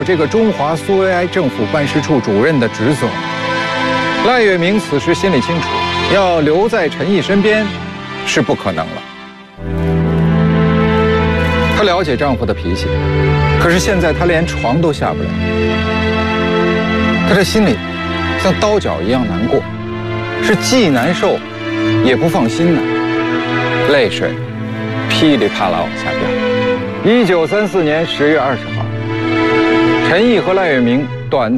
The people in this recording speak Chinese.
这个中华苏维埃政府办事处主任的职责。赖月明此时心里清楚，要留在陈毅身边是不可能了。她了解丈夫的脾气，可是现在她连床都下不了。她这心里像刀绞一样难过，是既难受也不放心呐，泪水噼里啪啦往下掉。1934年10月20号，陈毅和赖月明短暂